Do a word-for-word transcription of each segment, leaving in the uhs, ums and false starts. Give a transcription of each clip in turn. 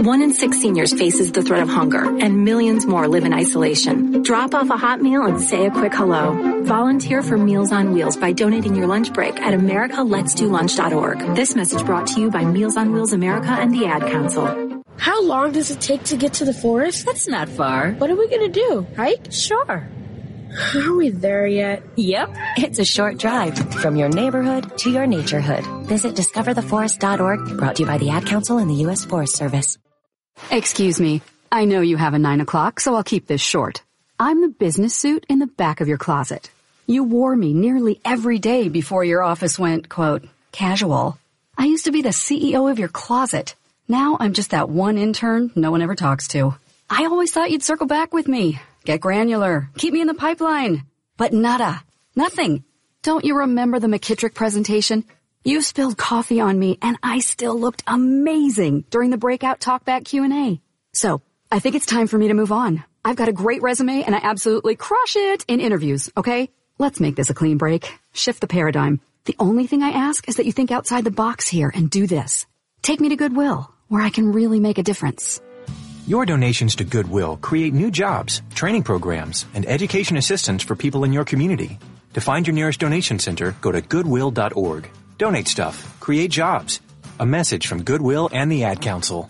One in six seniors faces the threat of hunger, and millions more live in isolation. Drop off a hot meal and say a quick hello. Volunteer for Meals on Wheels by donating your lunch break at america lets do lunch dot org. This message brought to you by Meals on Wheels America and the Ad Council. How long does it take to get to the forest? That's not far. What are we going to do? Hike? Sure. Are we there yet? Yep. It's a short drive from your neighborhood to your naturehood. Visit discover the forest dot org, brought to you by the Ad Council and the U S Forest Service. Excuse me. I know you have a nine o'clock, so I'll keep this short. I'm the business suit in the back of your closet. You wore me nearly every day before your office went, quote, casual. I used to be the C E O of your closet. Now I'm just that one intern no one ever talks to. I always thought you'd circle back with me. Get granular. Keep me in the pipeline. But nada. Nothing. Don't you remember the McKittrick presentation? You spilled coffee on me, and I still looked amazing during the breakout talkback Q and A. So, I think it's time for me to move on. I've got a great resume, and I absolutely crush it in interviews, okay? Let's make this a clean break. Shift the paradigm. The only thing I ask is that you think outside the box here and do this. Take me to Goodwill, where I can really make a difference. Your donations to Goodwill create new jobs, training programs, and education assistance for people in your community. To find your nearest donation center, go to goodwill dot org. Donate stuff. Create jobs. A message from Goodwill and the Ad Council.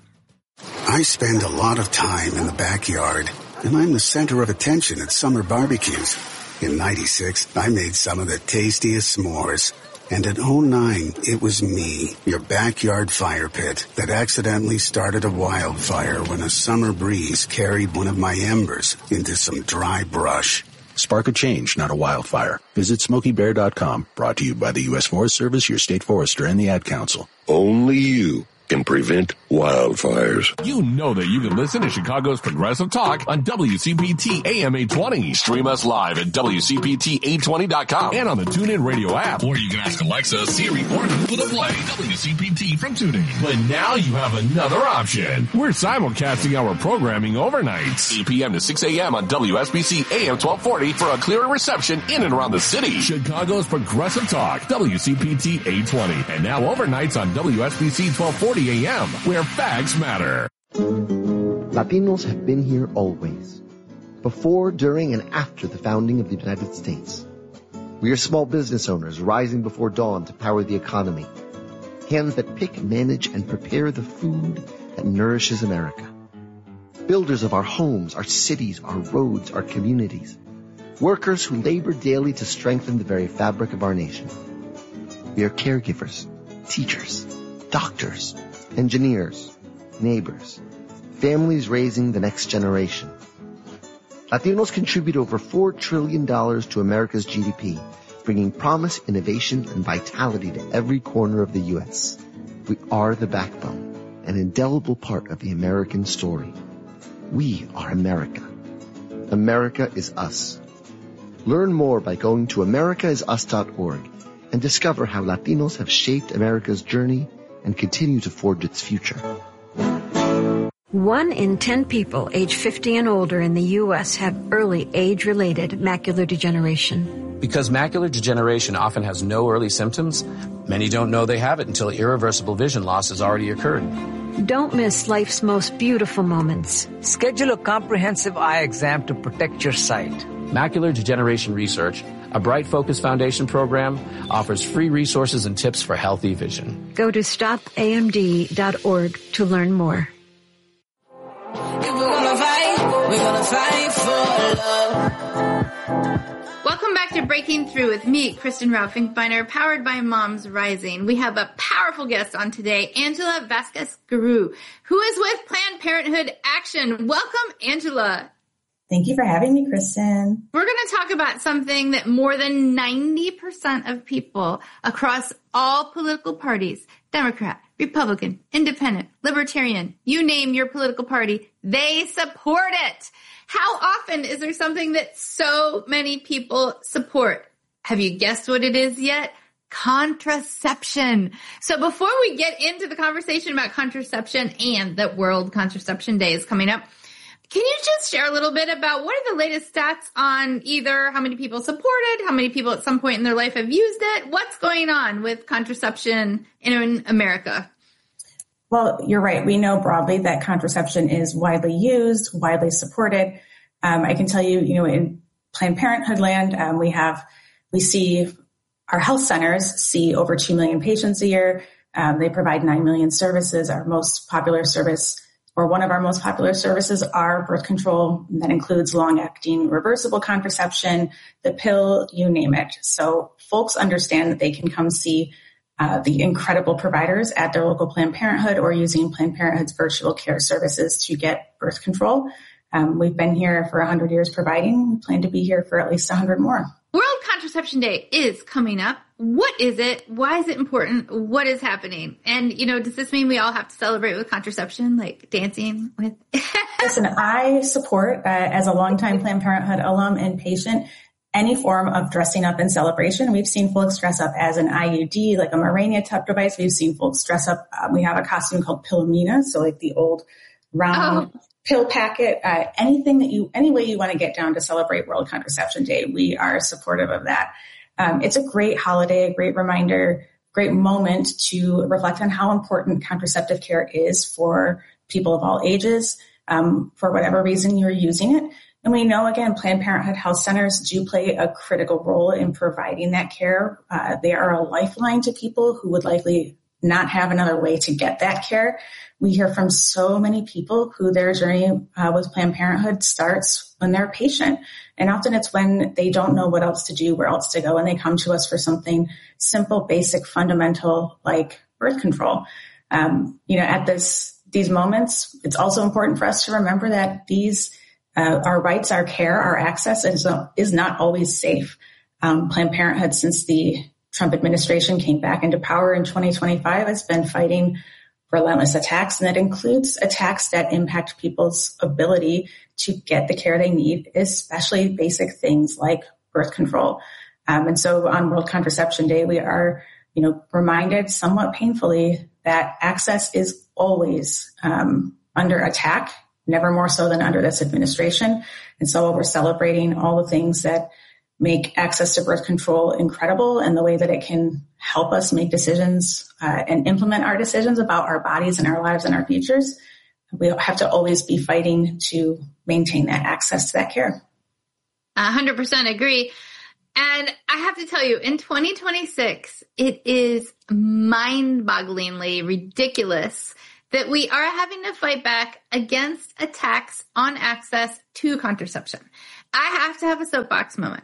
I spend a lot of time in the backyard, and I'm the center of attention at summer barbecues. In ninety-six, I made some of the tastiest s'mores. And in oh nine, it was me, your backyard fire pit, that accidentally started a wildfire when a summer breeze carried one of my embers into some dry brush. Spark a change, not a wildfire. Visit smoky bear dot com, brought to you by the U S Forest Service, your state forester, and the Ad Council. Only you can prevent wildfires. You know that you can listen to Chicago's Progressive Talk on W C P T A M eight twenty. Stream us live at W C P T eight twenty dot com and on the TuneIn Radio app. Or you can ask Alexa, Siri, or Google to play W C P T from TuneIn. But now you have another option. We're simulcasting our programming overnights, eight p.m. to six a.m. on W S B C A M twelve forty for a clearer reception in and around the city. Chicago's Progressive Talk, W C P T eight twenty. And now overnights on W S B C twelve forty a m, where facts matter. Latinos have been here always. Before, during, and after the founding of the United States. We are small business owners rising before dawn to power the economy. Hands that pick, manage, and prepare the food that nourishes America. Builders of our homes, our cities, our roads, our communities. Workers who labor daily to strengthen the very fabric of our nation. We are caregivers, teachers, doctors, engineers, neighbors, families raising the next generation. Latinos contribute over four trillion dollars to America's G D P, bringing promise, innovation, and vitality to every corner of the U S. We are the backbone, an indelible part of the American story. We are America. America is us. Learn more by going to america is us dot org and discover how Latinos have shaped America's journey and continue to forge its future. One in ten people age fifty and older in the U S have early age-related macular degeneration. Because macular degeneration often has no early symptoms, many don't know they have it until irreversible vision loss has already occurred. Don't miss life's most beautiful moments. Schedule a comprehensive eye exam to protect your sight. Macular Degeneration Research, a Bright Focus Foundation program, offers free resources and tips for healthy vision. Go to stop A M D dot org to learn more. If we're gonna fight, we're gonna fight for love. Welcome back to Breaking Through with me, Kristen Rao Finkbeiner, powered by Moms Rising. We have a powerful guest on today, Angela Vasquez-Garou, who is with Planned Parenthood Action. Welcome, Angela. Thank you for having me, Kristen. We're going to talk about something that more than ninety percent of people across all political parties, Democrat, Republican, Independent, Libertarian, you name your political party, they support it. How often is there something that so many people support? Have you guessed what it is yet? Contraception. So before we get into the conversation about contraception and that World Contraception Day is coming up, can you just share a little bit about what are the latest stats on either how many people support it, how many people at some point in their life have used it? What's going on with contraception in America? Well, you're right. We know broadly that contraception is widely used, widely supported. Um, I can tell you, you know, in Planned Parenthood land, um, we have, we see our health centers see over two million patients a year. Um, they provide nine million services. Our most popular service, or one of our most popular services, are birth control. And that includes long-acting reversible contraception, the pill, you name it. So folks understand that they can come see Uh, the incredible providers at their local Planned Parenthood or using Planned Parenthood's virtual care services to get birth control. Um, we've been here for one hundred years providing. We plan to be here for at least one hundred more. World Contraception Day is coming up. What is it? Why is it important? What is happening? And, you know, does this mean we all have to celebrate with contraception, like dancing with? Listen, I support, uh, as a longtime Planned Parenthood alum and patient, any form of dressing up in celebration. We've seen folks dress up as an I U D, like a Mirena type device. We've seen folks dress up. Uh, we have a costume called Pillamina, so like the old round oh. pill packet. Uh, anything that you, any way you want to get down to celebrate World Contraception Day, we are supportive of that. Um, it's a great holiday, a great reminder, great moment to reflect on how important contraceptive care is for people of all ages, um, for whatever reason you're using it. And we know, again, Planned Parenthood health centers do play a critical role in providing that care. Uh, they are a lifeline to people who would likely not have another way to get that care. We hear from so many people who their journey uh, with Planned Parenthood starts when they're a patient. And often it's when they don't know what else to do, where else to go, and they come to us for something simple, basic, fundamental, like birth control. Um, you know, at this these moments, it's also important for us to remember that these Uh, our rights, our care, our access is, uh, is not always safe. Um, Planned Parenthood, since the Trump administration came back into power in twenty twenty-five, has been fighting relentless attacks, and that includes attacks that impact people's ability to get the care they need, especially basic things like birth control. Um, and so on World Contraception Day, we are, you know, reminded somewhat painfully that access is always um, under attack. Never more so than under this administration. And so we're celebrating all the things that make access to birth control incredible and the way that it can help us make decisions uh, and implement our decisions about our bodies and our lives and our futures. We have to always be fighting to maintain that access to that care. one hundred percent agree. And I have to tell you, in twenty twenty-six, it is mind-bogglingly ridiculous that we are having to fight back against attacks on access to contraception. I have to have a soapbox moment.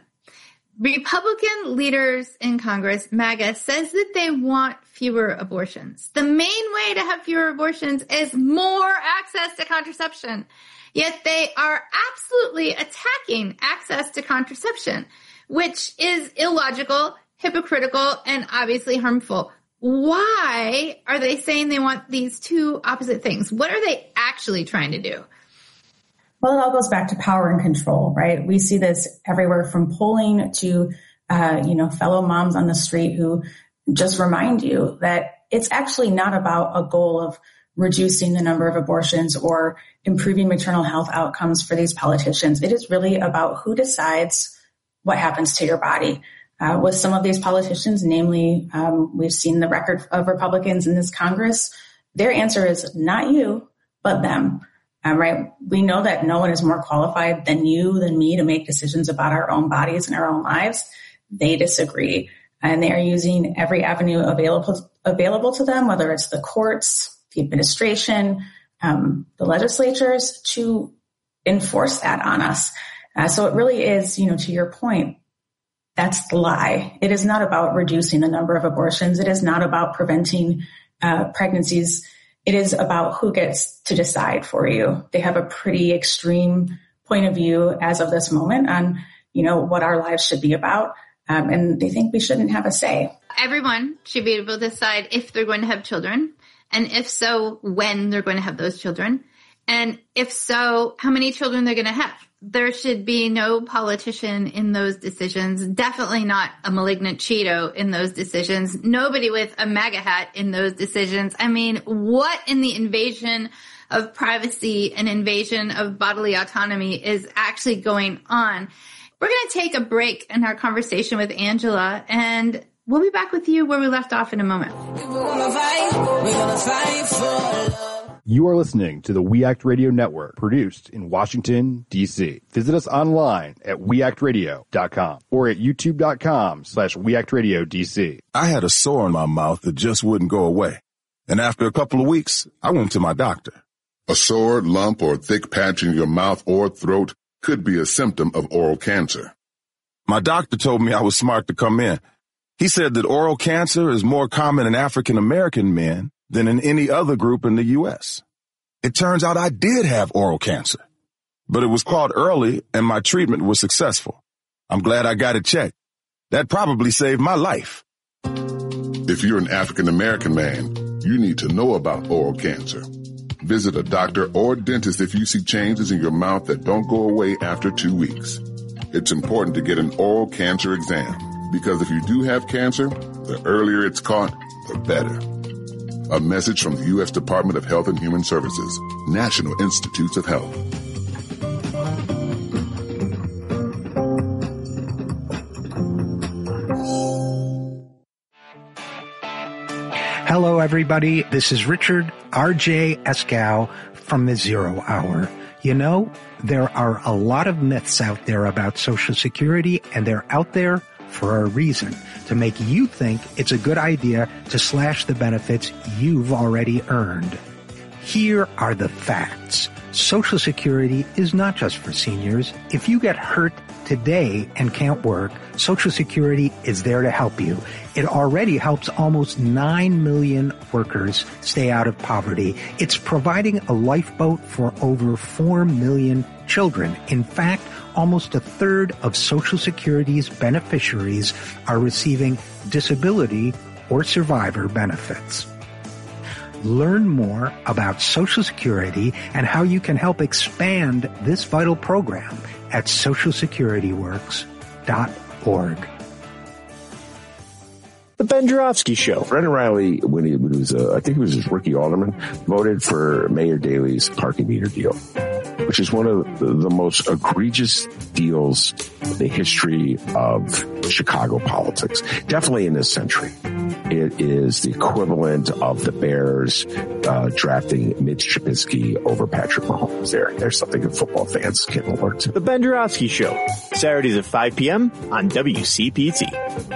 Republican leaders in Congress, MAGA, says that they want fewer abortions. The main way to have fewer abortions is more access to contraception. Yet they are absolutely attacking access to contraception, which is illogical, hypocritical, and obviously harmful. Why are they saying they want these two opposite things? What are they actually trying to do? Well, it all goes back to power and control, right? We see this everywhere from polling to, uh, you know, fellow moms on the street who just remind you that it's actually not about a goal of reducing the number of abortions or improving maternal health outcomes for these politicians. It is really about who decides what happens to your body. Uh, with some of these politicians, namely, um, we've seen the record of Republicans in this Congress. Their answer is not you, but them. Uh, right? We know that no one is more qualified than you, than me, to make decisions about our own bodies and our own lives. They disagree, and they are using every avenue available available to them, whether it's the courts, the administration, um, the legislatures, to enforce that on us. Uh, so it really is, you know, to your point, that's the lie. It is not about reducing the number of abortions. It is not about preventing uh, pregnancies. It is about who gets to decide for you. They have a pretty extreme point of view as of this moment on, you know, what our lives should be about. Um, and they think we shouldn't have a say. Everyone should be able to decide if they're going to have children. And if so, when they're going to have those children. And if so, how many children they're going to have. There should be no politician in those decisions. Definitely not a malignant Cheeto in those decisions. Nobody with a MAGA hat in those decisions. I mean, what in the invasion of privacy and invasion of bodily autonomy is actually going on? We're going to take a break in our conversation with Angela, and We'll be back with you where we left off in a moment. You are listening to the We Act Radio Network, produced in Washington, D C. Visit us online at we act radio dot com or at youtube.com slash weactradioDC. I had a sore in my mouth that just wouldn't go away. And after a couple of weeks, I went to my doctor. A sore, lump, or thick patch in your mouth or throat could be a symptom of oral cancer. My doctor told me I was smart to come in. He said that oral cancer is more common in African American men than in any other group in the U S. It turns out I did have oral cancer, but it was caught early and my treatment was successful. I'm glad I got it checked. That probably saved my life. If you're an African American man, you need to know about oral cancer. Visit a doctor or dentist if you see changes in your mouth that don't go away after two weeks. It's important to get an oral cancer exam because if you do have cancer, the earlier it's caught, the better. A message from the U S Department of Health and Human Services, National Institutes of Health. Hello, everybody. This is Richard R J Escow from the Zero Hour. You know, there are a lot of myths out there about Social Security, and they're out there for a reason, to make you think it's a good idea to slash the benefits you've already earned. Here are the facts. Social Security is not just for seniors. If you get hurt today and can't work, Social Security is there to help you. It already helps almost nine million workers stay out of poverty. It's providing a lifeboat for over four million children. In fact, almost a third of Social Security's beneficiaries are receiving disability or survivor benefits. Learn more about Social Security and how you can help expand this vital program at social security works dot org. The Ben Joravsky Show. Brendan Riley, when he, when he was, uh, I think it was his rookie alderman, voted for Mayor Daley's parking meter deal, which is one of the, the most egregious deals in the history of Chicago politics. Definitely in this century. It is the equivalent of the Bears uh, drafting Mitch Trubisky over Patrick Mahomes. There, there's something that football fans can alert to. The Ben Joravsky Show, Saturdays at five p.m. on W C P T.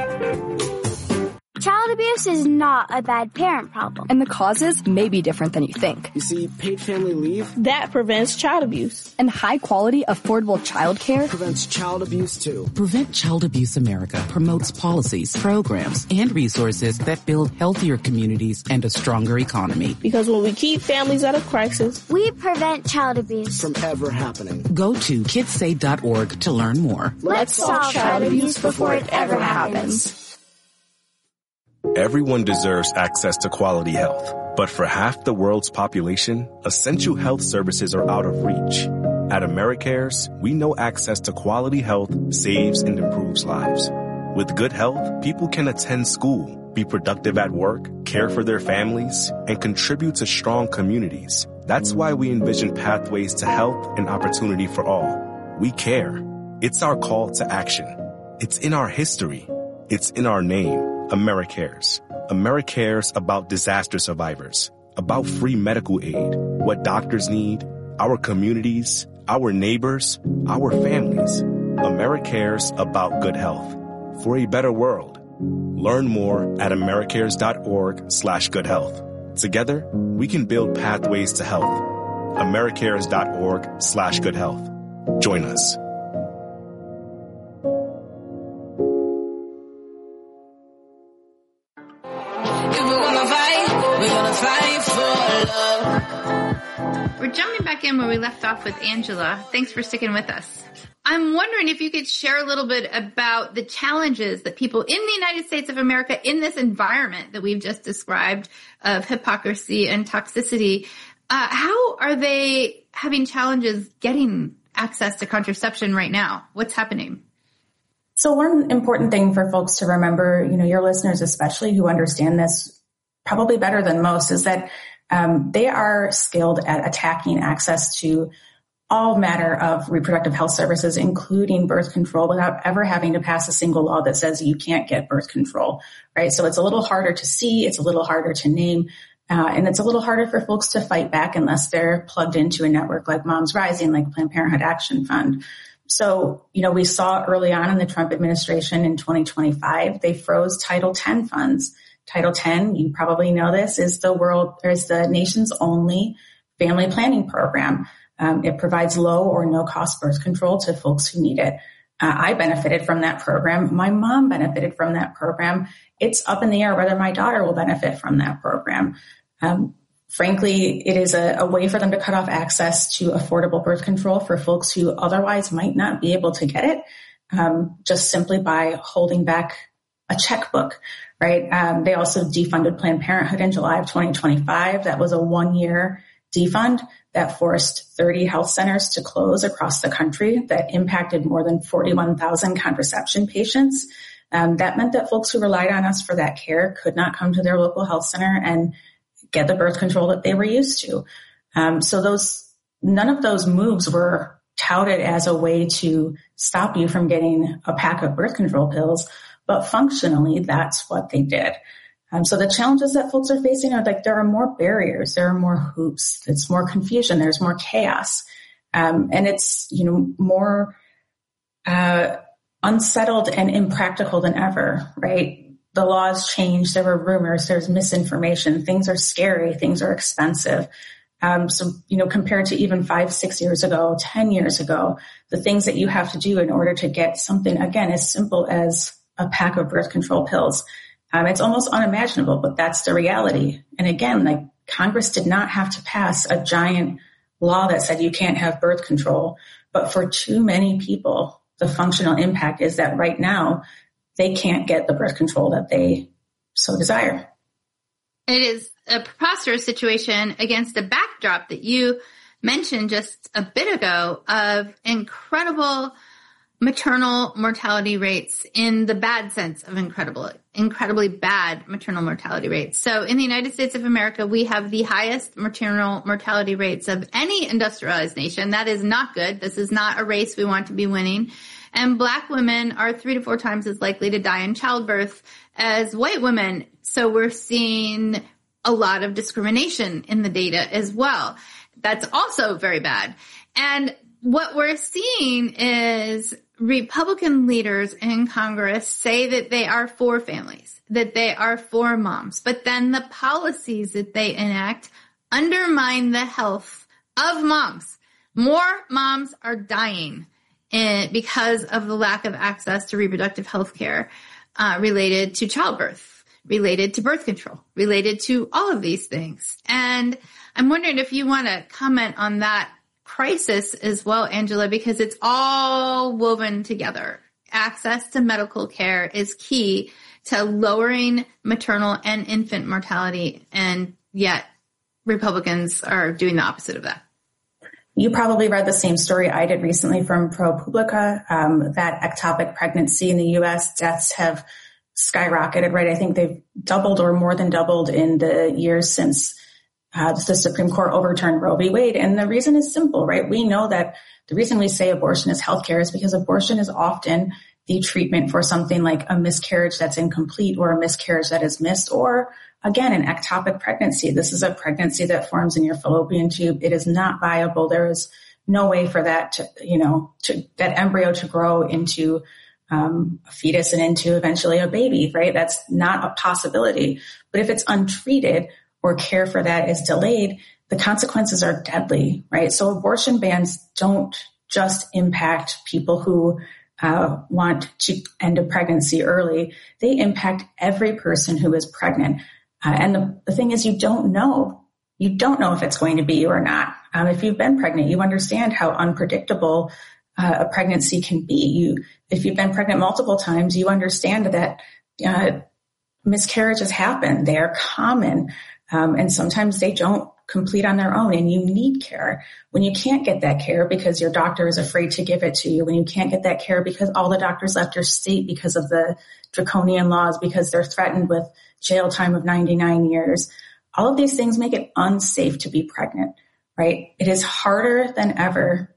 Child abuse is not a bad parent problem. And the causes may be different than you think. You see, paid family leave, that prevents child abuse. And high-quality, affordable childcare prevents child abuse, too. Prevent Child Abuse America promotes policies, programs, and resources that build healthier communities and a stronger economy. Because when we keep families out of crisis, we prevent child abuse from ever happening. Go to kids save dot org to learn more. Let's solve child abuse before it ever happens. Everyone deserves access to quality health, but for half the world's population, essential health services are out of reach. At AmeriCares, we know access to quality health saves and improves lives. With good health, people can attend school, be productive at work, care for their families, and contribute to strong communities. That's why we envision pathways to health and opportunity for all. We care. It's our call to action. It's in our history. It's in our name. AmeriCares. AmeriCares about disaster survivors, about free medical aid, what doctors need, our communities, our neighbors, our families. AmeriCares about good health for a better world. Learn more at americares dot org slash good health. Together, we can build pathways to health. americares dot org slash good health. Join us. We're jumping back in where we left off with Angela. Thanks for sticking with us. I'm wondering if you could share a little bit about the challenges that people in the United States of America, in this environment that we've just described of hypocrisy and toxicity, uh, how are they having challenges getting access to contraception right now? What's happening? So one important thing for folks to remember, you know, your listeners especially who understand this probably better than most, is that um, they are skilled at attacking access to all matter of reproductive health services, including birth control, without ever having to pass a single law that says you can't get birth control, right? So it's a little harder to see. It's a little harder to name. Uh, and it's a little harder for folks to fight back unless they're plugged into a network like Moms Rising, like Planned Parenthood Action Fund. So, you know, we saw early on in the Trump administration in twenty twenty-five, they froze Title ten funds. Title ten, you probably know this, is the world, or is the nation's only family planning program. Um, it provides low or no cost birth control to folks who need it. Uh, I benefited from that program. My mom benefited from that program. It's up in the air whether my daughter will benefit from that program. Um, frankly, it is a, a way for them to cut off access to affordable birth control for folks who otherwise might not be able to get it, um, just simply by holding back a checkbook, right? Um, they also defunded Planned Parenthood in July of twenty twenty-five. That was a one-year defund that forced thirty health centers to close across the country. That impacted more than forty-one thousand contraception patients. Um, that meant that folks who relied on us for that care could not come to their local health center and get the birth control that they were used to. Um, so those, none of those moves were touted as a way to stop you from getting a pack of birth control pills, but functionally that's what they did. Um, so the challenges that folks are facing are like, there are more barriers, there are more hoops, it's more confusion, there's more chaos. Um, and it's, you know, more, uh, unsettled and impractical than ever, right? The laws changed. There were rumors. There's misinformation. Things are scary. Things are expensive. Um, so, you know, compared to even five, six years ago, ten years ago, the things that you have to do in order to get something, again, as simple as a pack of birth control pills, um, it's almost unimaginable, but that's the reality. And again, like Congress did not have to pass a giant law that said you can't have birth control. But for too many people, the functional impact is that right now, they can't get the birth control that they so desire. It is a preposterous situation against a backdrop that you mentioned just a bit ago of incredible maternal mortality rates in the bad sense of incredible, incredibly bad maternal mortality rates. So in the United States of America, we have the highest maternal mortality rates of any industrialized nation. That is not good. This is not a race we want to be winning. And Black women are three to four times as likely to die in childbirth as white women. So we're seeing a lot of discrimination in the data as well. That's also very bad. And what we're seeing is Republican leaders in Congress say that they are for families, that they are for moms, but then the policies that they enact undermine the health of moms. More moms are dying in, because of the lack of access to reproductive health care uh, related to childbirth, related to birth control, related to all of these things. And I'm wondering if you want to comment on that crisis as well, Angela, because it's all woven together. Access to medical care is key to lowering maternal and infant mortality, and yet Republicans are doing the opposite of that. You probably read the same story I did recently from ProPublica, um, that ectopic pregnancy in the U S deaths have skyrocketed, right? I think they've doubled or more than doubled in the years since uh, the Supreme Court overturned Roe v. Wade. And the reason is simple, right? We know that the reason we say abortion is healthcare is because abortion is often the treatment for something like a miscarriage that's incomplete or a miscarriage that is missed, or again, an ectopic pregnancy. This is a pregnancy that forms in your fallopian tube. It is not viable. There is no way for that to, you know, to that embryo to grow into um, a fetus and into eventually a baby, right? That's not a possibility. But if it's untreated or care for that is delayed, the consequences are deadly, right? So abortion bans don't just impact people who uh, want to end a pregnancy early. They impact every person who is pregnant. Uh, and the, the thing is, you don't know. You don't know if it's going to be you or not. Um, if you've been pregnant, you understand how unpredictable uh, a pregnancy can be. You, if you've been pregnant multiple times, you understand that uh, miscarriages happen. They are common, um, and sometimes they don't complete on their own, and you need care. When you can't get that care because your doctor is afraid to give it to you, when you can't get that care because all the doctors left your state because of the draconian laws, because they're threatened with jail time of ninety-nine years, all of these things make it unsafe to be pregnant, right? It is harder than ever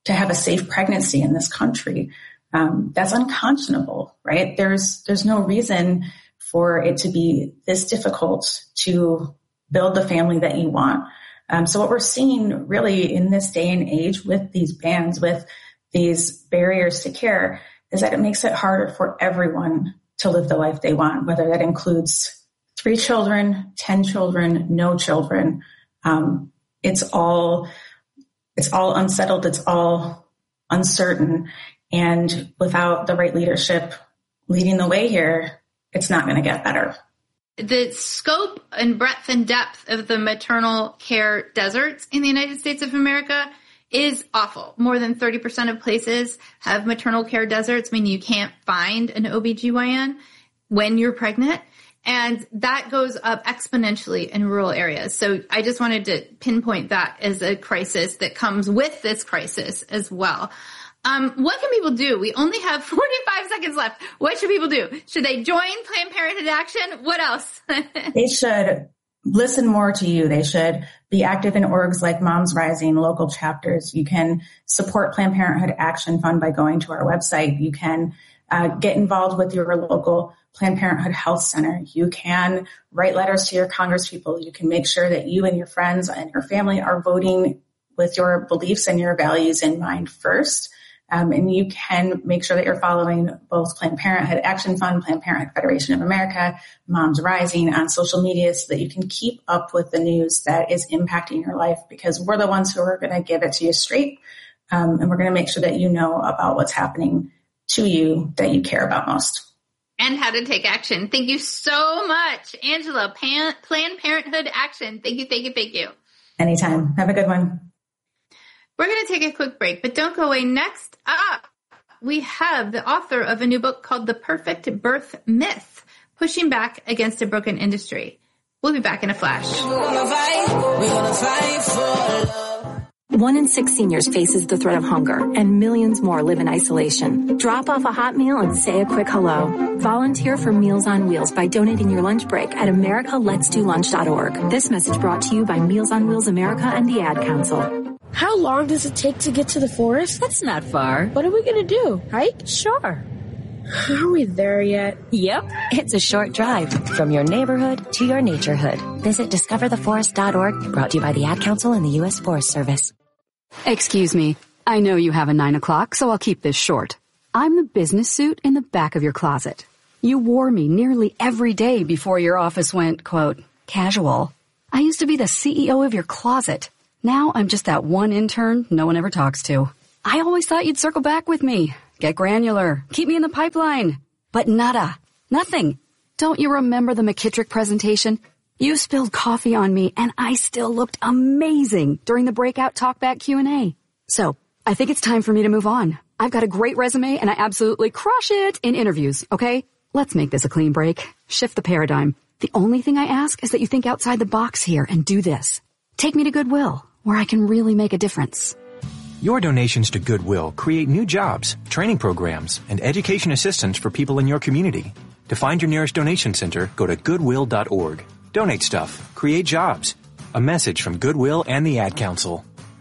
to have a safe pregnancy in this country. Um, that's unconscionable, right? There's, there's no reason for it to be this difficult to build the family that you want. Um, so what we're seeing really in this day and age with these bans, with these barriers to care, is that it makes it harder for everyone to live the life they want, whether that includes three children, ten children, no children. Um, it's all, it's all unsettled. It's all uncertain. And without the right leadership leading the way here, it's not going to get better. The scope and breadth and depth of the maternal care deserts in the United States of America is awful. More than thirty percent of places have maternal care deserts, meaning you can't find an O B G Y N when you're pregnant. And that goes up exponentially in rural areas. So I just wanted to pinpoint that as a crisis that comes with this crisis as well. Um, what can people do? We only have forty-five seconds left. What should people do? Should they join Planned Parenthood Action? What else? They should listen more to you. They should be active in orgs like Moms Rising, local chapters. You can support Planned Parenthood Action Fund by going to our website. You can uh, get involved with your local Planned Parenthood Health Center. You can write letters to your congresspeople. You can make sure that you and your friends and your family are voting with your beliefs and your values in mind first. Um, and you can make sure that you're following both Planned Parenthood Action Fund, Planned Parenthood Federation of America, Moms Rising on social media so that you can keep up with the news that is impacting your life, because we're the ones who are going to give it to you straight. Um, and we're going to make sure that you know about what's happening to you that you care about most. And how to take action. Thank you so much, Angela. Pan- Planned Parenthood Action. Thank you, thank you, thank you. Anytime. Have a good one. We're going to take a quick break, but don't go away. Next up, we have the author of a new book called The Perfect Birth Myth, Pushing Back Against a Broken Industry. We'll be back in a flash. We're gonna fight, we're gonna fight for love. One in six seniors faces the threat of hunger, and millions more live in isolation. Drop off a hot meal and say a quick hello. Volunteer for Meals on Wheels by donating your lunch break at america lets do lunch dot org. This message brought to you by Meals on Wheels America and the Ad Council. How long does it take to get to the forest? That's not far. What are we going to do? Hike? Sure. Are we there yet? Yep. It's a short drive from your neighborhood to your naturehood. Visit discover the forest dot org, brought to you by the Ad Council and the U S Forest Service. Excuse me. I know you have a nine o'clock, so I'll keep this short. I'm the business suit in the back of your closet. You wore me nearly every day before your office went, quote, casual. I used to be the C E O of your closet. Now I'm just that one intern no one ever talks to. I always thought you'd circle back with me, get granular, keep me in the pipeline. But nada. Nothing. Don't you remember the McKittrick presentation? You spilled coffee on me, and I still looked amazing during the breakout talkback Q and A. So, I think it's time for me to move on. I've got a great resume, and I absolutely crush it in interviews, okay? Let's make this a clean break. Shift the paradigm. The only thing I ask is that you think outside the box here and do this. Take me to Goodwill, where I can really make a difference. Your donations to Goodwill create new jobs, training programs, and education assistance for people in your community. To find your nearest donation center, go to goodwill dot org. Donate stuff. Create jobs. A message from Goodwill and the Ad Council.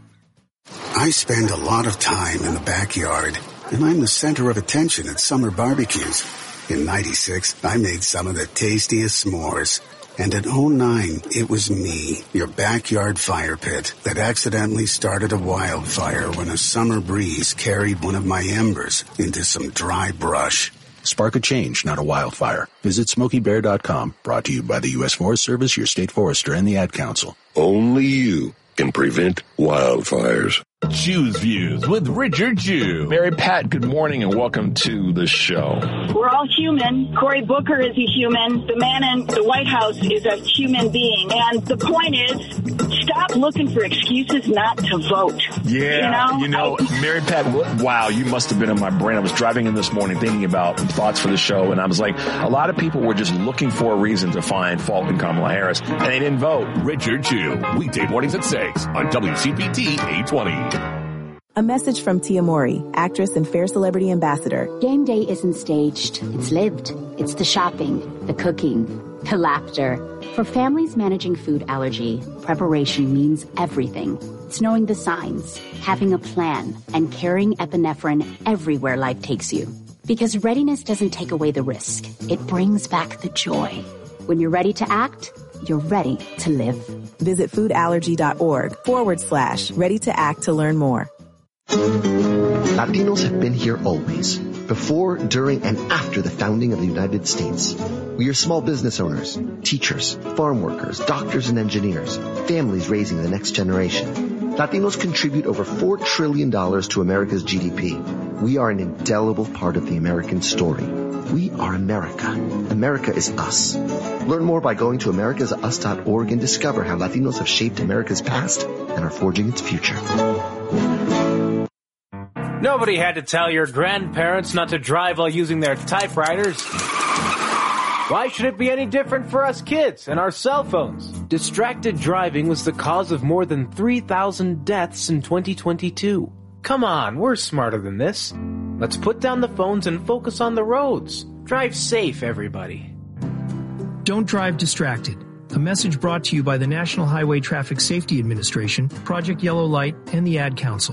I spend a lot of time in the backyard, and I'm the center of attention at summer barbecues. In ninety-six, I made some of the tastiest s'mores. And in oh nine, it was me, your backyard fire pit, that accidentally started a wildfire when a summer breeze carried one of my embers into some dry brush. Spark a change, not a wildfire. Visit Smokey Bear dot com, brought to you by the U S Forest Service, your state forester, and the Ad Council. Only you can prevent wildfires. Choose Views with Richard Chew. Mary Pat, good morning and welcome to the show. We're all human. Cory Booker is a human. The man in the White House is a human being. And the point is, stop looking for excuses not to vote. Yeah, you know, you know I, Mary Pat, wow, you must have been in my brain. I was driving in this morning thinking about thoughts for the show, and I was like, a lot of people were just looking for a reason to find fault in Kamala Harris, and they didn't vote. Richard Chew, weekday mornings at six on W C P T eight twenty. A message from Tia Mowry, actress and Fair Celebrity Ambassador. Game day isn't staged. It's lived. It's the shopping, the cooking, Calapter. For families managing food allergy, preparation means everything. It's knowing the signs, having a plan, and carrying epinephrine everywhere life takes you. Because readiness doesn't take away the risk. It brings back the joy. When you're ready to act, you're ready to live. Visit foodallergy.org forward slash ready to act to learn more. Latinos have been here always, before, during, and after the founding of the United States. We are small business owners, teachers, farm workers, doctors and engineers, families raising the next generation. Latinos contribute over four trillion dollars to America's G D P. We are an indelible part of the American story. We are America. America is us. Learn more by going to americas us dot org and discover how Latinos have shaped America's past and are forging its future. Nobody had to tell your grandparents not to drive while using their typewriters. Why should it be any different for us kids and our cell phones? Distracted driving was the cause of more than three thousand deaths in twenty twenty-two. Come on, we're smarter than this. Let's put down the phones and focus on the roads. Drive safe, everybody. Don't drive distracted. A message brought to you by the National Highway Traffic Safety Administration, Project Yellow Light, and the Ad Council.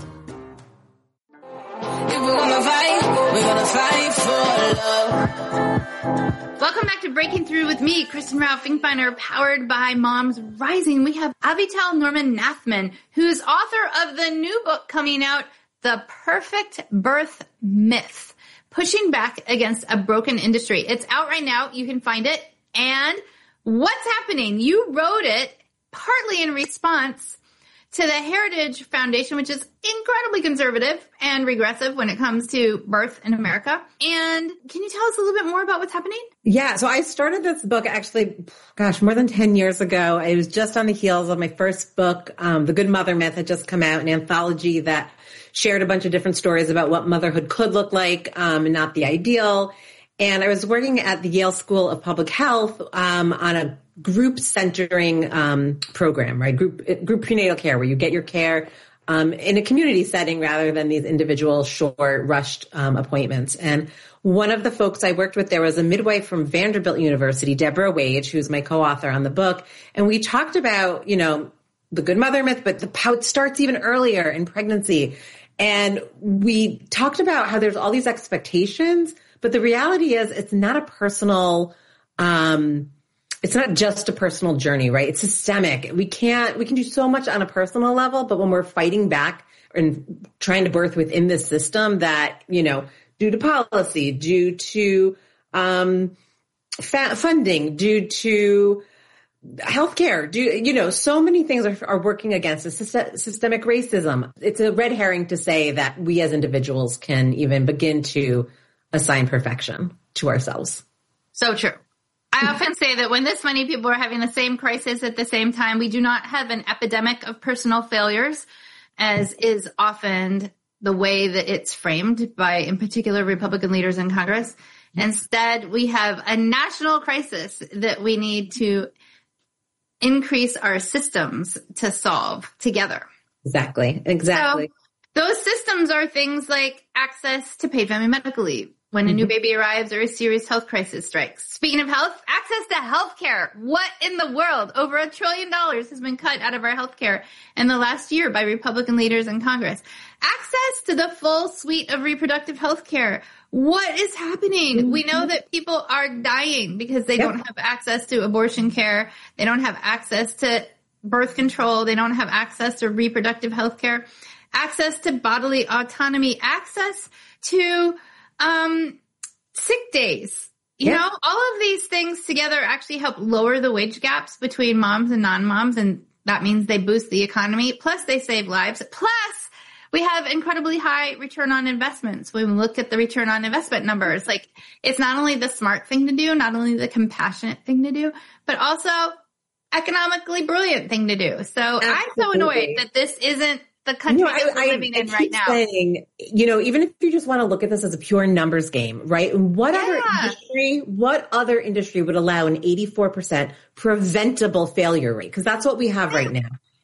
Welcome back to Breaking Through with me, Kristen Ralph Finkbeiner, powered by Moms Rising. We have Avital Norman Nathman, who's author of the new book coming out, The Perfect Birth Myth, Pushing Back Against a Broken Industry. It's out right now. You can find it. And what's happening? You wrote it partly in response to the Heritage Foundation, which is incredibly conservative and regressive when it comes to birth in America. And can you tell us a little bit more about what's happening? Yeah, so I started this book actually, gosh, more than ten years ago. It was just on the heels of my first book, um, The Good Mother Myth, had just come out, an anthology that shared a bunch of different stories about what motherhood could look like, um, and not the ideal. And I was working at the Yale School of Public Health um, on a group centering um, program, right? Group group prenatal care, where you get your care um, in a community setting rather than these individual short, rushed um, appointments. And one of the folks I worked with there was a midwife from Vanderbilt University, Deborah Wage, who's my co-author on the book. And we talked about, you know, the good mother myth, but the how it starts even earlier in pregnancy. And we talked about how there's all these expectations, but the reality is it's not a personal, um, it's not just a personal journey, right? It's systemic. We can't, we can do so much on a personal level, but when we're fighting back and trying to birth within this system that, you know, due to policy, due to, um, fa- funding, due to healthcare, do you know, so many things are, are working against us. Systemic racism. It's a red herring to say that we as individuals can even begin to assign perfection to ourselves. So true. I often say that when this many people are having the same crisis at the same time, we do not have an epidemic of personal failures, as is often the way that it's framed by, in particular, Republican leaders in Congress. Instead, we have a national crisis that we need to increase our systems to solve together. Exactly. Exactly. So those systems are things like access to paid family medical leave when a mm-hmm. new baby arrives or a serious health crisis strikes. Speaking of health, access to health care. What in the world? Over a trillion dollars has been cut out of our health care in the last year by Republican leaders in Congress. Access to the full suite of reproductive health care. What is happening? Mm-hmm. We know that people are dying because they yep. don't have access to abortion care. They don't have access to birth control. They don't have access to reproductive health care, access to bodily autonomy, access to um, sick days. You yep. know, all of these things together actually help lower the wage gaps between moms and non-moms, and that means they boost the economy. Plus, they save lives. Plus, we have incredibly high return on investments. When we look at the return on investment numbers, like it's not only the smart thing to do, not only the compassionate thing to do, but also economically brilliant thing to do. So Absolutely. I'm so annoyed that this isn't the country no, I, that we're I, living I, in I right now. Saying, you know, even if you just want to look at this as a pure numbers game, right? What yeah. other industry, what other industry would allow an eighty-four percent preventable failure rate? Because that's what we have right now.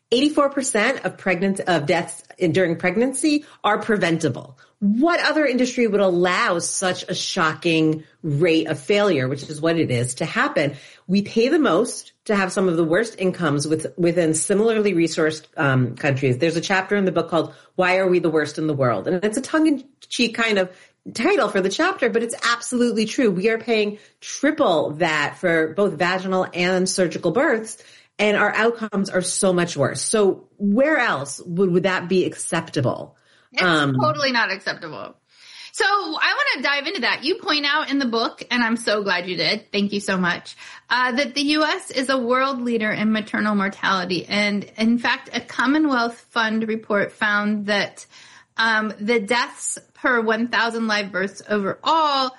eighty-four percent of pregnant of deaths in, during pregnancy are preventable. What other industry would allow such a shocking rate of failure, which is what it is, to happen? We pay the most to have some of the worst incomes with, within similarly resourced um, countries. There's a chapter in the book called Why Are We the Worst in the World? And it's a tongue-in-cheek kind of title for the chapter, but it's absolutely true. We are paying triple that for both vaginal and surgical births, and our outcomes are so much worse. So where else would, would that be acceptable? It's um, totally not acceptable. So I want to dive into that. You point out in the book, and I'm so glad you did, thank you so much, uh, that the U S is a world leader in maternal mortality. And in fact, a Commonwealth Fund report found that um, the deaths per one thousand live births overall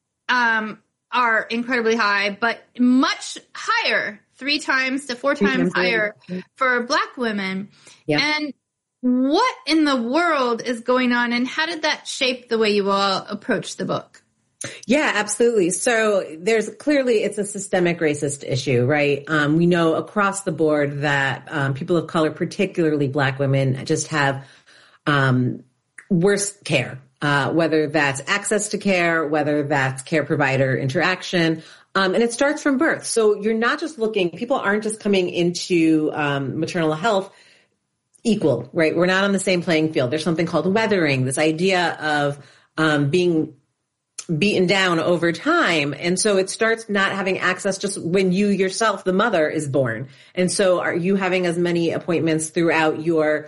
um, are incredibly high, but much higher, three times to four times higher for Black women. Yeah. And what in the world is going on, and how did that shape the way you all approach the book? Yeah, absolutely. So there's clearly, it's a systemic racist issue, right? Um, we know across the board that um, people of color, particularly Black women, just have um, worse care, uh, whether that's access to care, whether that's care provider interaction. Um, and it starts from birth. So you're not just looking, people aren't just coming into um, maternal health equal, right? We're not on the same playing field. There's something called weathering, this idea of um, being beaten down over time. And so it starts not having access just when you yourself, the mother, is born. And so are you having as many appointments throughout your,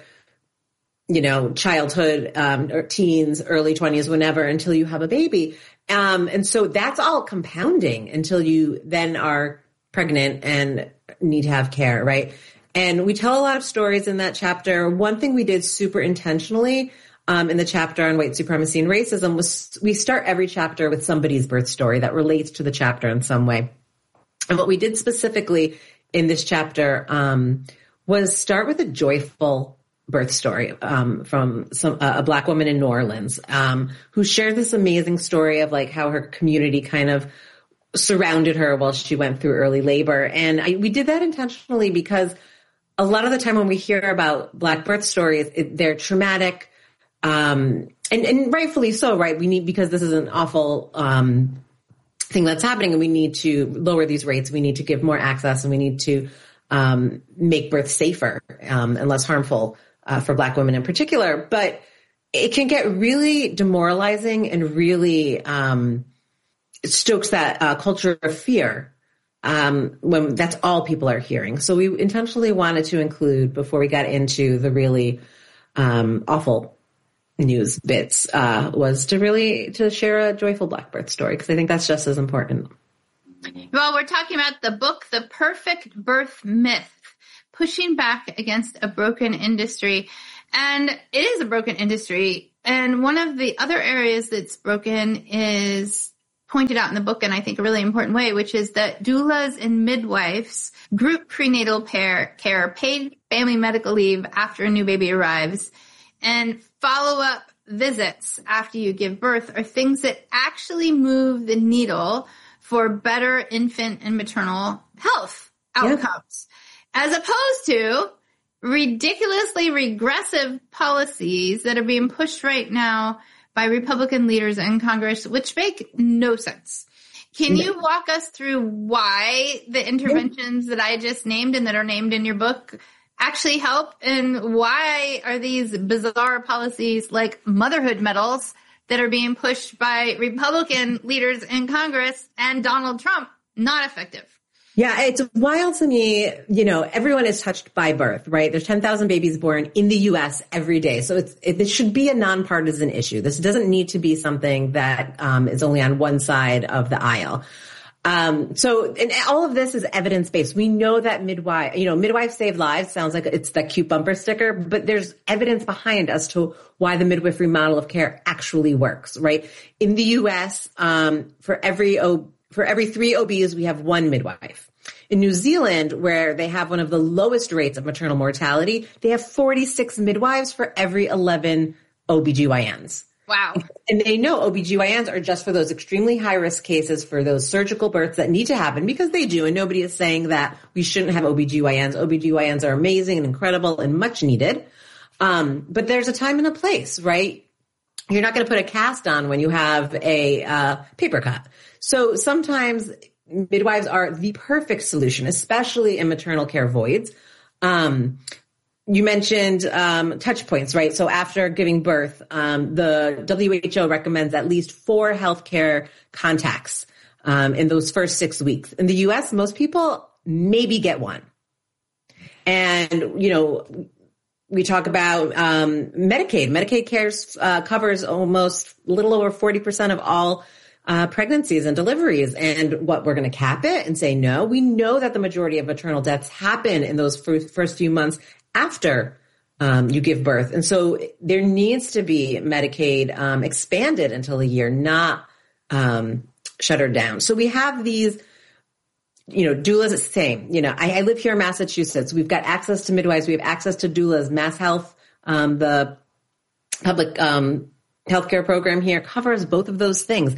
you know, childhood, um, or teens, early twenties, whenever, until you have a baby. Um, and so that's all compounding until you then are pregnant and need to have care, right? And we tell a lot of stories in that chapter. One thing we did super intentionally um, in the chapter on white supremacy and racism was we start every chapter with somebody's birth story that relates to the chapter in some way. And what we did specifically in this chapter um, was start with a joyful birth story um, from some uh, a Black woman in New Orleans um, who shared this amazing story of like how her community kind of surrounded her while she went through early labor. And I, we did that intentionally because a lot of the time when we hear about Black birth stories, it, they're traumatic, um, and, and rightfully so, right? We need, because this is an awful um, thing that's happening, and we need to lower these rates. We need to give more access, and we need to um, make birth safer um, and less harmful uh, for Black women in particular. But it can get really demoralizing and really um, it stokes that uh, culture of fear. Um, when that's all people are hearing. So we intentionally wanted to include, before we got into the really, um, awful news bits, uh, was to really, to share a joyful Black birth story, because I think that's just as important. Well, we're talking about the book, The Perfect Birth Myth, Pushing Back Against a Broken Industry. And it is a broken industry. And one of the other areas that's broken is pointed out in the book, and I think a really important way, which is that doulas and midwives, group prenatal care, care, paid family medical leave after a new baby arrives, and follow-up visits after you give birth are things that actually move the needle for better infant and maternal health outcomes, yeah. as opposed to ridiculously regressive policies that are being pushed right now by Republican leaders in Congress, which make no sense. Can you walk us through why the interventions that I just named and that are named in your book actually help? And why are these bizarre policies like motherhood medals that are being pushed by Republican leaders in Congress and Donald Trump not effective? Yeah, it's wild to me. You know, everyone is touched by birth, right? There's ten thousand babies born in the U S every day. So it's, it, this should be a nonpartisan issue. This doesn't need to be something that um, is only on one side of the aisle. Um, so, and all of this is evidence-based. We know that midwife, you know, midwives save lives. Sounds like it's that cute bumper sticker, but there's evidence behind as to why the midwifery model of care actually works, right? In the U S, um, for every O For every three O Bs, we have one midwife. In New Zealand, where they have one of the lowest rates of maternal mortality, they have forty-six midwives for every eleven O B G Y Ns. Wow. And they know O B G Y Ns are just for those extremely high-risk cases, for those surgical births that need to happen, because they do. And nobody is saying that we shouldn't have O B G Y Ns. O B G Y Ns are amazing and incredible and much needed. Um, but there's a time and a place, right? You're not going to put a cast on when you have a uh, paper cut. So sometimes midwives are the perfect solution, especially in maternal care voids. Um, You mentioned um, touch points, right? So after giving birth, um, the W H O recommends at least four healthcare contacts um, in those first six weeks. In the U S, most people maybe get one. And, you know, we talk about um, Medicaid. Medicaid cares uh, covers almost a little over forty percent of all uh, pregnancies and deliveries. And what, we're going to cap it and say no? We know that the majority of maternal deaths happen in those first, first few months after um, you give birth. And so there needs to be Medicaid um, expanded until a year, not um, shuttered down. So we have these, you know, doulas, it's the same. You know, I, I live here in Massachusetts. We've got access to midwives. We have access to doulas. Mass Health, um, the public um, healthcare program here covers both of those things.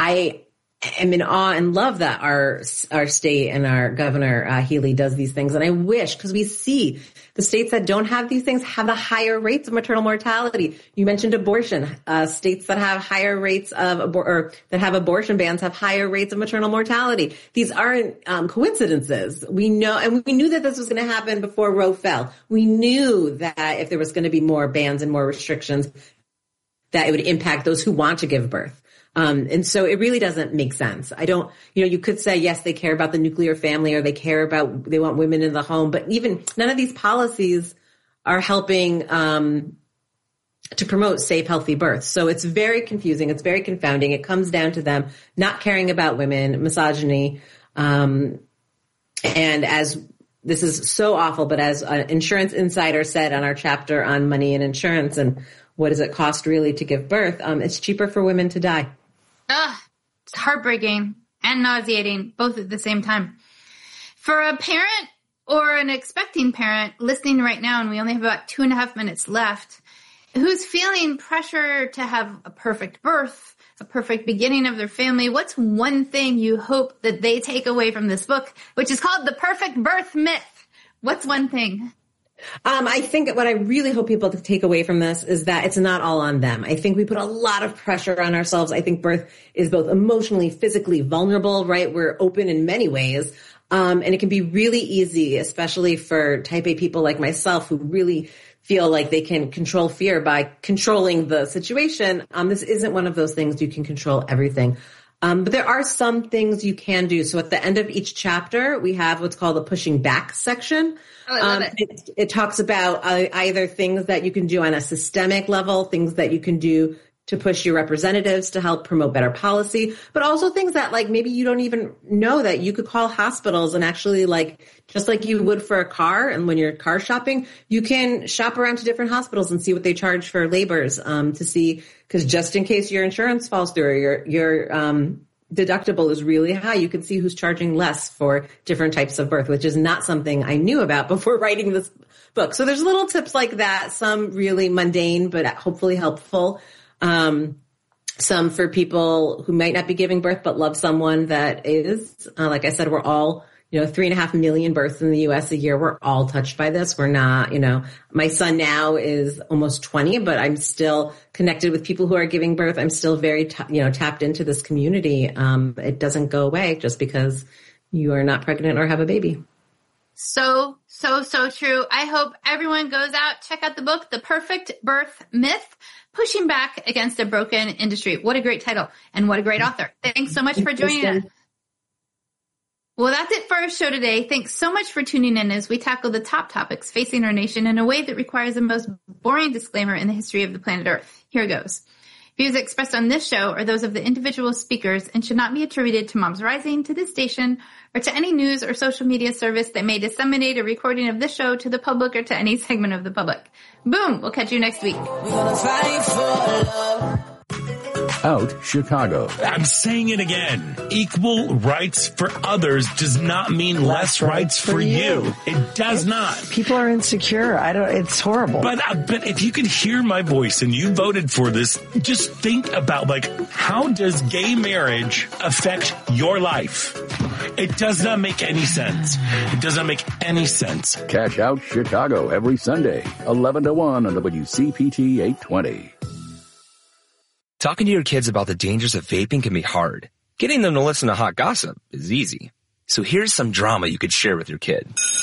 I am in awe and love that our our state and our governor, uh, Healy, does these things. And I wish, because we see the states that don't have these things have the higher rates of maternal mortality. You mentioned abortion. Uh, states that have higher rates of abor- or that have abortion bans have higher rates of maternal mortality. These aren't um, coincidences. We know, and we knew that this was going to happen before Roe fell. We knew that if there was going to be more bans and more restrictions, that it would impact those who want to give birth. Um, and so it really doesn't make sense. I don't, you know, you could say, yes, they care about the nuclear family, or they care about, they want women in the home, but even none of these policies are helping, um, to promote safe, healthy births. So it's very confusing. It's very confounding. It comes down to them not caring about women, misogyny. Um, and as this is so awful, but as an Insurance Insider said on our chapter on money and insurance and what does it cost really to give birth, um, it's cheaper for women to die. Ugh, it's heartbreaking and nauseating, both at the same time. For a parent or an expecting parent listening right now, and we only have about two and a half minutes left, who's feeling pressure to have a perfect birth, a perfect beginning of their family, what's one thing you hope that they take away from this book, which is called The Perfect Birth Myth? What's one thing? Um, I think what I really hope people to take away from this is that it's not all on them. I think we put a lot of pressure on ourselves. I think birth is both emotionally, physically vulnerable, right? We're open in many ways. Um, and it can be really easy, especially for type A people like myself who really feel like they can control fear by controlling the situation. Um, this isn't one of those things you can control everything. Um, but there are some things you can do. So at the end of each chapter, we have what's called a pushing back section. Oh, I love um, it. it. It talks about uh, either things that you can do on a systemic level, things that you can do to push your representatives to help promote better policy, but also things that like maybe you don't even know that you could call hospitals and actually like, just like you would for a car. And when you're car shopping, you can shop around to different hospitals and see what they charge for labors, um, to see, cause just in case your insurance falls through or your, your, um, deductible is really high, you can see who's charging less for different types of birth, which is not something I knew about before writing this book. So there's little tips like that, some really mundane, but hopefully helpful. Um, some for people who might not be giving birth, but love someone that is, uh, like I said, we're all, you know, three and a half million births in the U S a year. We're all touched by this. We're not, you know, my son now is almost twenty, but I'm still connected with people who are giving birth. I'm still very, t- you know, tapped into this community. Um, it doesn't go away just because you are not pregnant or have a baby. So, so, so true. I hope everyone goes out, check out the book, The Perfect Birth Myth, Pushing Back Against a Broken Industry. What a great title and what a great author. Thanks so much for joining us. Well, that's it for our show today. Thanks so much for tuning in as we tackle the top topics facing our nation in a way that requires the most boring disclaimer in the history of the planet Earth. Here goes. Views expressed on this show are those of the individual speakers and should not be attributed to Moms Rising, to this station, or to any news or social media service that may disseminate a recording of this show to the public or to any segment of the public. Boom! We'll catch you next week. We're gonna fight for love. out Chicago. I'm saying it again. Equal rights for others does not mean less, less rights for, for you. you. It does not. People are insecure. I don't, it's horrible. But, uh, but if you could hear my voice and you voted for this, just think about, like, how does gay marriage affect your life? It does not make any sense. It does not make any sense. Cash Out Chicago every Sunday, eleven to one on W C P T eight twenty. Talking to your kids about the dangers of vaping can be hard. Getting them to listen to hot gossip is easy. So here's some drama you could share with your kid.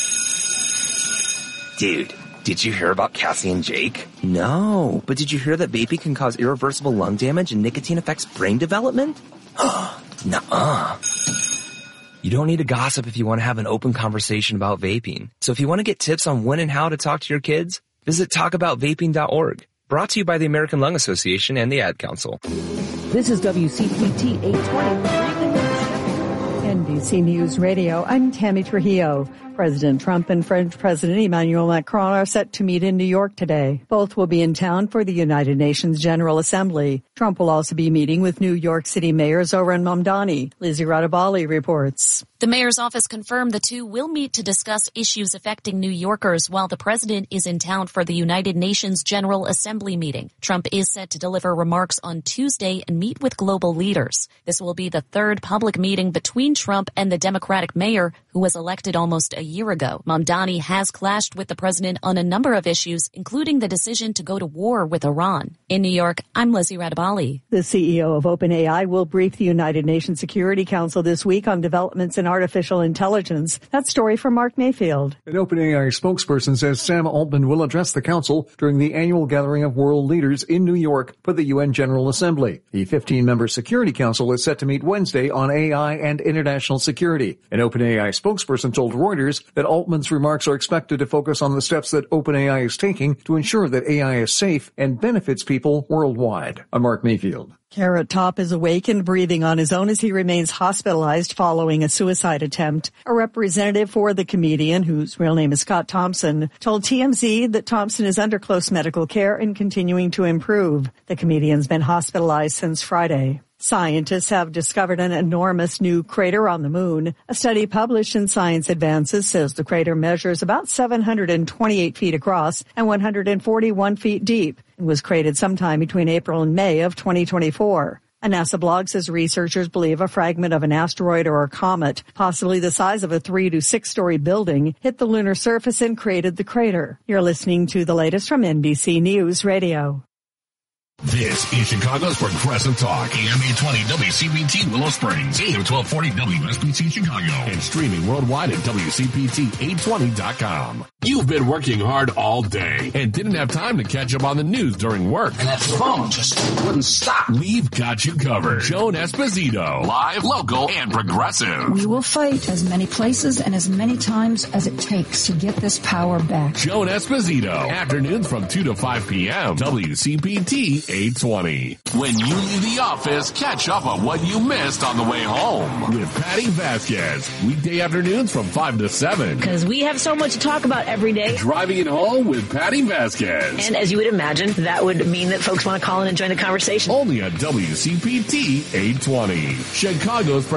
Dude, did you hear about Cassie and Jake? No, but did you hear that vaping can cause irreversible lung damage and nicotine affects brain development? Nuh-uh. You don't need to gossip if you want to have an open conversation about vaping. So if you want to get tips on when and how to talk to your kids, visit talk about vaping dot org. Brought to you by the American Lung Association and the Ad Council. This is W C P T eight twenty. N B C News Radio. I'm Tammy Trujillo. President Trump and French President Emmanuel Macron are set to meet in New York today. Both will be in town for the United Nations General Assembly. Trump will also be meeting with New York City Mayor Zohran Mamdani. Lizzie Radabali reports. The mayor's office confirmed the two will meet to discuss issues affecting New Yorkers while the president is in town for the United Nations General Assembly meeting. Trump is set to deliver remarks on Tuesday and meet with global leaders. This will be the third public meeting between Trump and the Democratic mayor, who was elected almost a year ago. Mamdani has clashed with the president on a number of issues, including the decision to go to war with Iran. In New York, I'm Lizzie Radabali. The C E O of OpenAI will brief the United Nations Security Council this week on developments in artificial intelligence. That story from Mark Mayfield. An OpenAI spokesperson says Sam Altman will address the council during the annual gathering of world leaders in New York for the U N General Assembly. The fifteen-member Security Council is set to meet Wednesday on A I and international security. An OpenAI spokesperson told Reuters that Altman's remarks are expected to focus on the steps that OpenAI is taking to ensure that A I is safe and benefits people worldwide. I'm Mark Mayfield. Carrot Top is awake and breathing on his own as he remains hospitalized following a suicide attempt. A representative for the comedian, whose real name is Scott Thompson, told T M Z that Thompson is under close medical care and continuing to improve. The comedian's been hospitalized since Friday. Scientists have discovered an enormous new crater on the moon. A study published in Science Advances says the crater measures about seven hundred twenty-eight feet across and one hundred forty-one feet deep and was created sometime between April and May of twenty twenty-four. A NASA blog says researchers believe a fragment of an asteroid or a comet, possibly the size of a three to six story building, hit the lunar surface and created the crater. You're listening to the latest from N B C News Radio. This is Chicago's Progressive Talk, A M eight twenty W C P T Willow Springs, A M twelve forty W S B T Chicago, and streaming worldwide at W C P T eight twenty dot com. You've been working hard all day and didn't have time to catch up on the news during work. And that phone just wouldn't stop. We've got you covered. Joan Esposito, live, local, and progressive. We will fight as many places and as many times as it takes to get this power back. Joan Esposito, afternoons from two to five p.m. W C P T eight twenty. When you leave the office, catch up on what you missed on the way home with Patty Vasquez. Weekday afternoons from five to seven. Because we have so much to talk about every day. Driving it home with Patty Vasquez. And as you would imagine, that would mean that folks want to call in and join the conversation. Only on W C P T eight twenty. Chicago's